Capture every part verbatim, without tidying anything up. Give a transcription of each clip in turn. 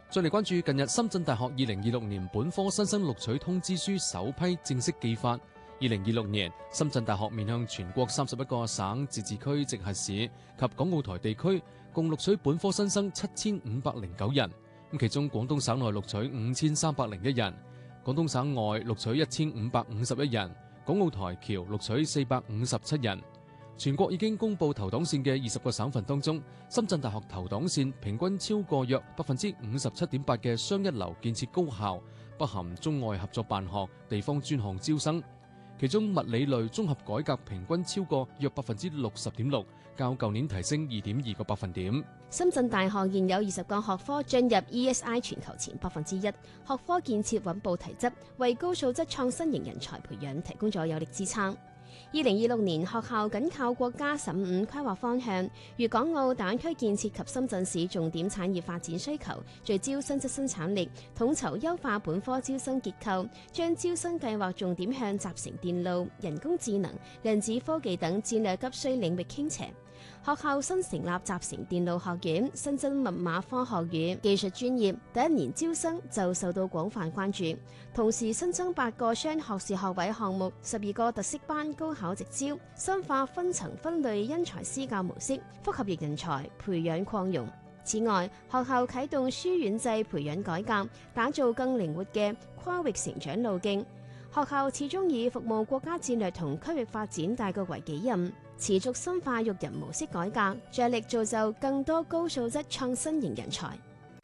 再嚟關注近日深圳大學二零二六年本科新生錄取通知書首批正式寄發。二零二六年，深圳大學面向全國三十一個省、自治區、直轄市及港澳台地區，共錄取本科新生七千五百零九人。咁其中廣東省內錄取五千三百零一人，廣東省外錄取一千五百五十一人，港澳台僑錄取四百五十七人。全國已經公布投檔線嘅二十個省份當中，深圳大學投檔線平均超過約百分之五十七點八嘅雙一流建設高校，不含中外合作辦學、地方專項招生。其中物理類綜合改革平均超過約百分之六十點六，較舊年提升二點二個百分點。 深圳大學現有二十個學科進入 E S I 全球前百分之一，學科建設穩步提質，為高素質創新型人才培養提供咗有力支撐。二零二六年，學校緊靠國家十五規劃方向、粵港澳大灣區建設及深圳市重點產業發展需求，聚焦新質新產力，統籌優化本科招生結構，將招生計劃重點向集成電路、人工智能、量子科技等戰略急需領域傾斜。學校新成立集成電路學院，新增密碼科學與技術專業，第一年招生就受到廣泛關注。同時新增八個雙學士學位項目，十二個特色班高考直招，深化分層分類因材施教模式，複合型人才培養擴容。此外，學校啟動書院制培養改革，打造更靈活嘅跨域成長路徑。學校始終以服務國家戰略同區域發展大局為己任，持續深化育人模式改革，着力造就更多高素質創新型人才。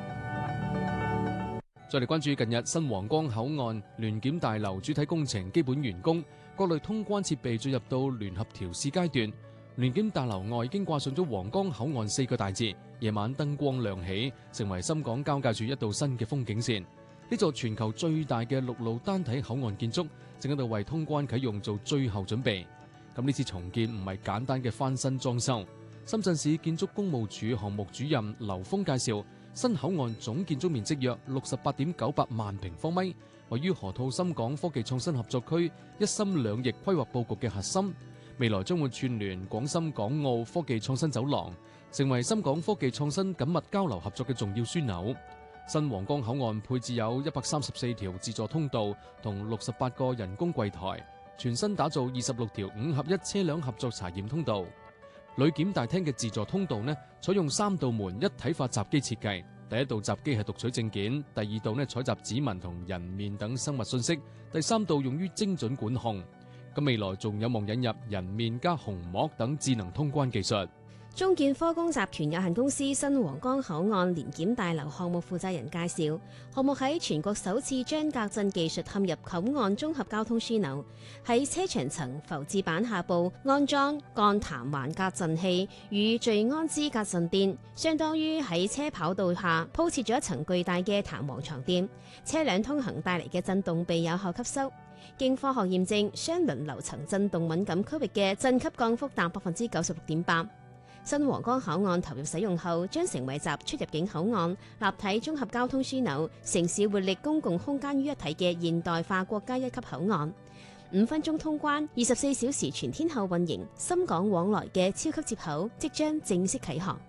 再嚟關注近日新皇崗口岸聯檢大樓主體工程基本完工，各類通關設備進入到聯合調試階段。聯檢大樓外已經掛上咗皇崗口岸四個大字，夜晚燈光亮起，成為深港交界處一道新嘅風景線。呢座全球最大嘅陸路單體口岸建築正喺度為通關啟用做最後準備。咁呢次重建唔係簡單嘅翻新裝修。深圳市建築工務署項目主任劉峰介紹，新口岸總建築面積約六十八點九八萬平方米，位於河套深港科技創新合作區一心兩翼規劃佈局嘅核心。未來將會串聯廣深港澳科技創新走廊，成為深港科技創新緊密交流合作嘅重要樞紐。新皇崗口岸配置有一百三十四條自助通道同六十八個人工櫃台，全新打造二十六條五合一車輛合作查驗通道。旅檢大廳嘅自助通道呢，採用三道門一體化閘機設計，第一道閘機係讀取證件，第二道呢採集指紋同人面等生物信息，第三道用於精準管控。咁未來仲有望引入人面加虹膜等智能通關技術。 中建科工集團有限公司新皇崗口岸聯檢大樓項目負責人介紹，項目喺全國首次將隔震技術嵌入口岸綜合交通樞紐，喺車牆層浮置板下部安裝鋼彈環隔震器與聚安支隔震墊，相當於喺車跑道下鋪設咗一層巨大嘅彈簧床墊，車輛通行帶嚟嘅震動被有效吸收。經科學驗證，雙輪樓層震動敏感區域嘅震級降幅達百分之九十六點八。新皇崗口岸投入使用後，將成為集出入境口岸、立體綜合交通樞紐、城市活力公共空間於一體嘅現代化國家一級口岸。五分鐘通關，二十四小時全天候運營，深港往來嘅超級接口即將正式啟航。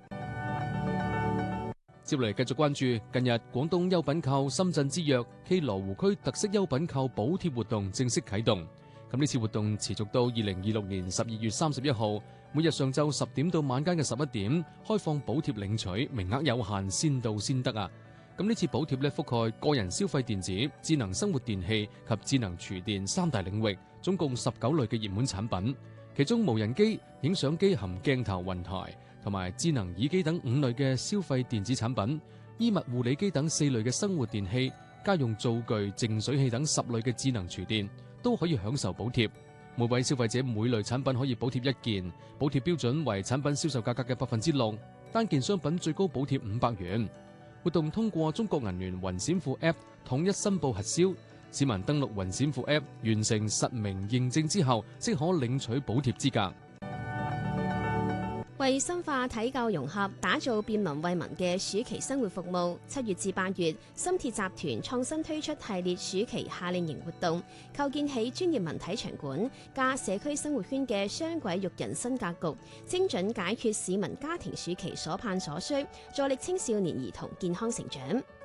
接嚟繼續關注近日廣東優品購深圳之約暨羅湖區特色優品購補貼活動正式啟動。咁呢次活動持續到二零二六年十二月三十一號，每日上晝十點到晚間嘅十一點開放補貼領取，名額有限，先到先得啊！咁呢次補貼咧覆蓋個人消費電子、智能生活電器及智能廚電三大領域，總共十九類嘅熱門產品。其中無人機、影相機含鏡頭雲台同埋智能耳機等五類嘅消費電子產品，衣物護理機等四類嘅生活電器，家用灶具、淨水器等十類嘅智能廚電都可以享受補貼。每位消費者每類產品可以補貼一件，補貼標準為產品銷售價格嘅百分之六，單件商品最高補貼五百元。活動通過中國銀聯雲閃付 App 統一申報核銷，市民登錄雲閃付 App 完成實名認證之後，即可領取補貼資格。 為深化體教融合，打造便民惠民嘅暑期生活服務，七月至八月，深鐵集團創新推出系列暑期夏令營活動，構建起專業文體場館加社區生活圈嘅雙軌育人新格局，精準解決市民家庭暑期所盼所需，助力青少年兒童健康成長。